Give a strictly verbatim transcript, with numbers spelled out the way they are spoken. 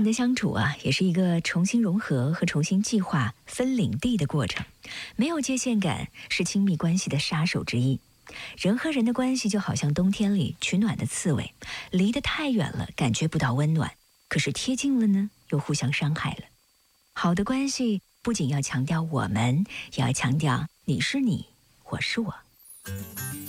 的相处啊，也是一个重新融合和重新计划分领地的过程。没有界限感是亲密关系的杀手之一。人和人的关系就好像冬天里取暖的刺猬，离得太远了感觉不到温暖，可是贴近了呢又互相伤害了。好的关系不仅要强调我们，也要强调你是你，我是我。